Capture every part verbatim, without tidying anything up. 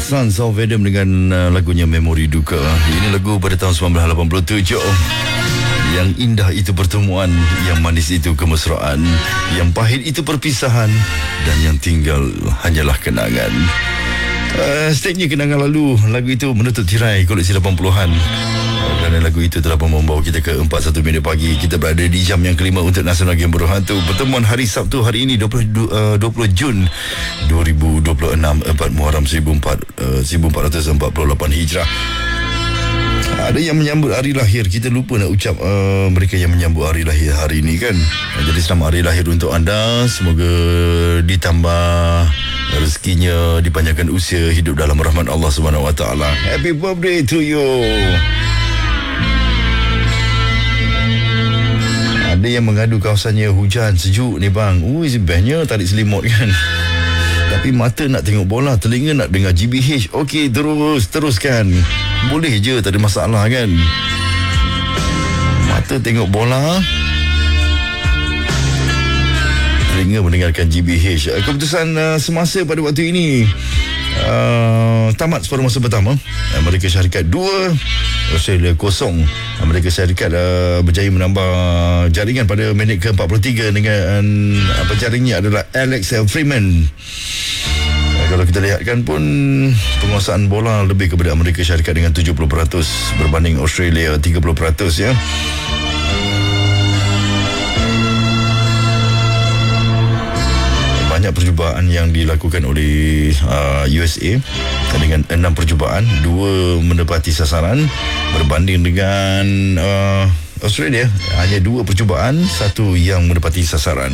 Sons of Adam dengan uh, lagunya Memori Duka. Ini lagu pada tahun sembilan belas lapan puluh tujuh. Yang indah itu pertemuan, yang manis itu kemesraan, yang pahit itu perpisahan, dan yang tinggal hanyalah kenangan. Uh, Stage-nya kenangan lalu. Lagu itu menutup tirai koleksi lapan puluhan. Kerana lagu itu telah membawa kita ke empat puluh satu minit pagi. Kita berada di jam yang kelima untuk Nasional Game Berhantu. Pertemuan hari Sabtu hari ini dua puluh Jun dua ribu dua puluh enam, empat Muharram seribu empat ratus empat puluh lapan Hijrah. Ada yang menyambut hari lahir. Kita lupa nak ucap uh, mereka yang menyambut hari lahir hari ini kan. Jadi selamat hari lahir untuk anda. Semoga ditambah rezekinya, dipanjangkan usia, hidup dalam rahmat Allah Subhanahu Wa Taala. Happy birthday to you. Ada yang mengadu kawasannya hujan sejuk ni bang. Ui, bestnya tarik selimut kan. Tapi mata nak tengok bola, telinga nak dengar G B H. Okey, terus, teruskan. Boleh je, tak ada masalah kan. Mata tengok bola, telinga mendengarkan G B H. Keputusan uh, semasa pada waktu ini uh, tamat separuh masa pertama. Amerika Syarikat dua, Australia kosong. Amerika Syarikat uh, berjaya menambah jaringan pada minit ke empat puluh tiga dengan uh, penjaringnya adalah Alex Freeman. Uh, kalau kita lihatkan pun penguasaan bola lebih kepada Amerika Syarikat dengan tujuh puluh peratus berbanding Australia tiga puluh peratus ya. Banyak percubaan yang dilakukan oleh uh, U S A dengan enam percubaan, dua menepati sasaran berbanding dengan uh, Australia hanya dua percubaan, satu yang menepati sasaran.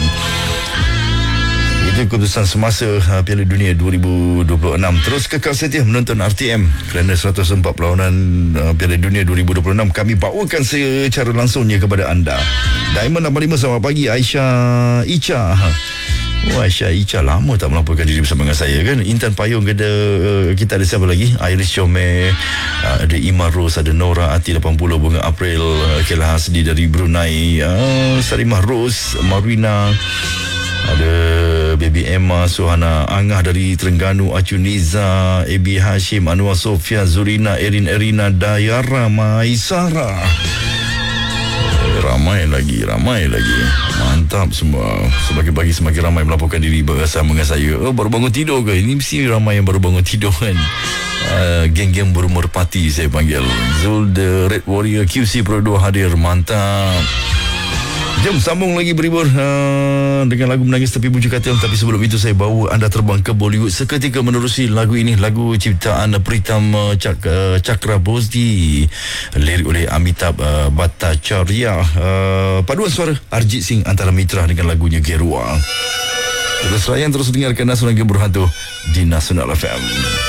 Itu keputusan semasa uh, Piala Dunia dua ribu dua puluh enam. Terus kekal setia menonton R T M kerana seratus empat perlawanan uh, Piala Dunia dua ribu dua puluh enam kami bawakan secara langsungnya kepada anda. Diamond lapan puluh lima, selamat pagi Aisyah Icha. Oh, Aisyah Icha lama tak melaporkan diri bersama dengan saya kan. Intan Payung ada, uh, kita ada siapa lagi? Iris Chome, uh, ada Ima Rose, ada Nora Ati lapan puluh, Bunga April, uh, Kela Hasdi dari Brunei, uh, Sarimah Rose, Marina, ada Baby Emma, Suhana Angah dari Terengganu, Acu Niza, A B Hashim, Anwar Sofia, Zurina, Erin Erina, Dayara, Maisara. Ramai lagi, ramai lagi. Mantap semua. Semakin pagi semakin ramai melaporkan diri bersama dengan saya. Oh, baru bangun tidur ke? Ini mesti ramai yang baru bangun tidur kan. Uh, geng-geng berumur pati saya panggil. Zul the Red Warrior Q C Pro dua hadir. Mantap. Jom sambung lagi berhibur uh, dengan lagu Menangis Tepi Bujuk Katil. Tapi sebelum itu saya bawa anda terbang ke Bollywood seketika menerusi lagu ini. Lagu ciptaan Pritam uh, Cak, uh, Cakra Bosdi, lirik oleh Amitabh uh, Bhattacharya, uh, paduan suara Arjit Singh antara mitra dengan lagunya Gerua. Terus layan, terus dengarkan Nasional Game Berhantu di Nasional F M.